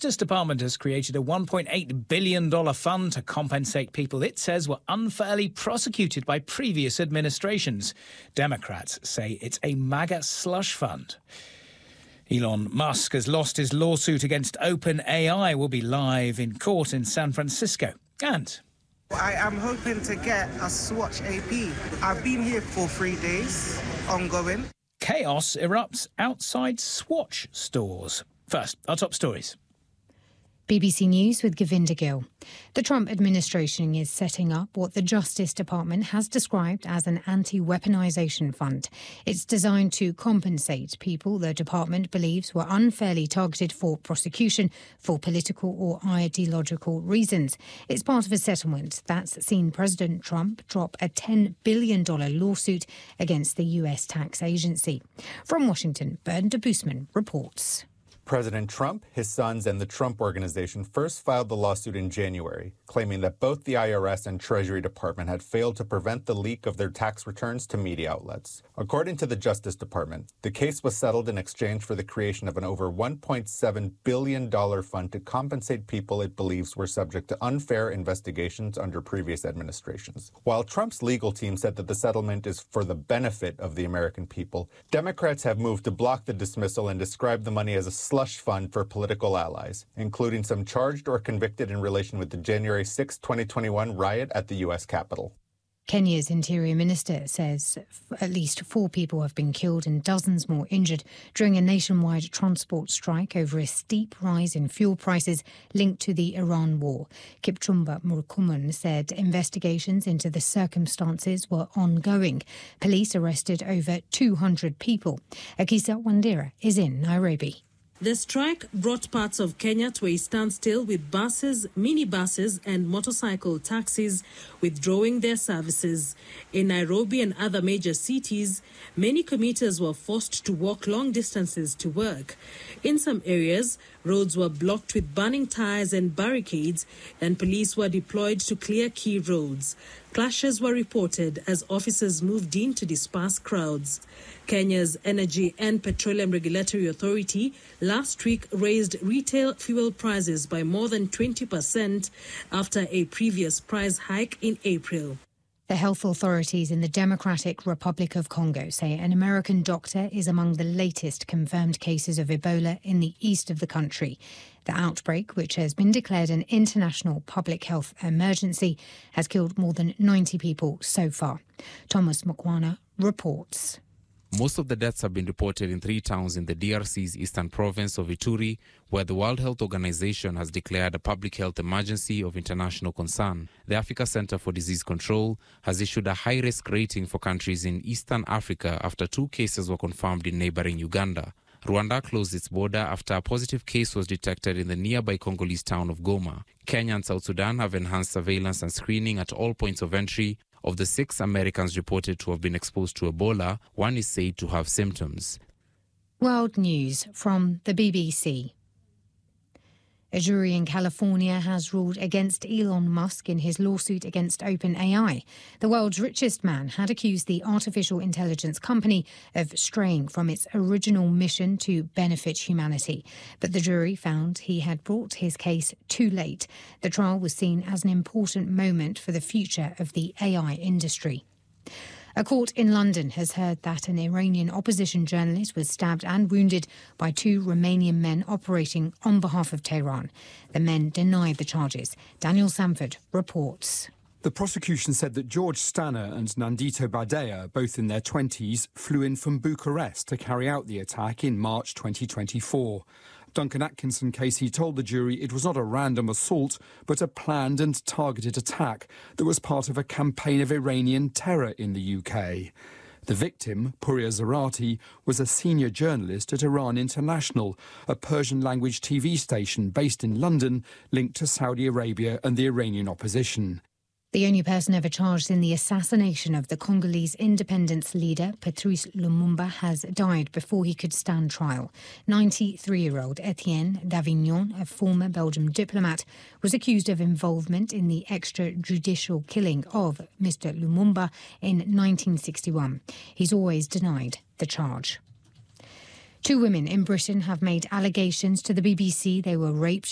Justice Department has created a $1.8 billion fund to compensate people it says were unfairly prosecuted by previous administrations. Democrats say it's a MAGA slush fund. Elon Musk has lost his lawsuit against OpenAI. Will be live in court in San Francisco. And I am hoping to get a Swatch AP. I've been here for 3 days, ongoing. Chaos erupts outside Swatch stores. First, our top stories. BBC News with Govinda Gill. The Trump administration is setting up what the Justice Department has described as an anti-weaponization fund. It's designed to compensate people the department believes were unfairly targeted for prosecution for political or ideological reasons. It's part of a settlement that's seen President Trump drop a $10 billion lawsuit against the U.S. tax agency. From Washington, Bern de Boosman reports. President Trump, his sons, and the Trump Organization first filed the lawsuit in January, claiming that both the IRS and Treasury Department had failed to prevent the leak of their tax returns to media outlets. According to the Justice Department, the case was settled in exchange for the creation of an over $1.7 billion fund to compensate people it believes were subject to unfair investigations under previous administrations. While Trump's legal team said that the settlement is for the benefit of the American people, Democrats have moved to block the dismissal and describe the money as a slush fund for political allies, including some charged or convicted in relation with the January 6, 2021 riot at the U.S. Capitol. Kenya's Interior Minister says at least 4 people have been killed and dozens more injured during a nationwide transport strike over a steep rise in fuel prices linked to the Iran war. Kipchumba Murkomen said investigations into the circumstances were ongoing. Police arrested over 200 people. Akisa Wandera is in Nairobi. The strike brought parts of Kenya to a standstill, with buses, minibuses and motorcycle taxis withdrawing their services. In Nairobi and other major cities, many commuters were forced to walk long distances to work. In some areas, roads were blocked with burning tires and barricades, and police were deployed to clear key roads. Clashes were reported as officers moved in to disperse crowds. Kenya's Energy and Petroleum Regulatory Authority last week raised retail fuel prices by more than 20% after a previous price hike in April. The health authorities in the Democratic Republic of Congo say an American doctor is among the latest confirmed cases of Ebola in the east of the country. The outbreak, which has been declared an international public health emergency, has killed more than 90 people so far. Thomas Mukwana reports. Most of the deaths have been reported in 3 towns in the DRC's eastern province of Ituri, where the World Health Organization has declared a public health emergency of international concern. The Africa Center for Disease Control has issued a high-risk rating for countries in Eastern Africa after 2 cases were confirmed in neighboring Uganda. Rwanda closed its border after a positive case was detected in the nearby Congolese town of Goma. Kenya and South Sudan have enhanced surveillance and screening at all points of entry. Of the 6 Americans reported to have been exposed to Ebola, 1 is said to have symptoms. World News from the BBC. A jury in California has ruled against Elon Musk in his lawsuit against OpenAI. The world's richest man had accused the artificial intelligence company of straying from its original mission to benefit humanity. But the jury found he had brought his case too late. The trial was seen as an important moment for the future of the AI industry. A court in London has heard that an Iranian opposition journalist was stabbed and wounded by 2 Romanian men operating on behalf of Tehran. The men denied the charges. Daniel Sanford reports. The prosecution said that George Stanner and Nandito Badea, both in their 20s, flew in from Bucharest to carry out the attack in March 2024. Duncan Atkinson Casey told the jury it was not a random assault, but a planned and targeted attack that was part of a campaign of Iranian terror in the UK. The victim, Puria Zarati, was a senior journalist at Iran International, a Persian-language TV station based in London linked to Saudi Arabia and the Iranian opposition. The only person ever charged in the assassination of the Congolese independence leader, Patrice Lumumba, has died before he could stand trial. 93-year-old Etienne Davignon, a former Belgian diplomat, was accused of involvement in the extrajudicial killing of Mr. Lumumba in 1961. He's always denied the charge. 2 women in Britain have made allegations to the BBC they were raped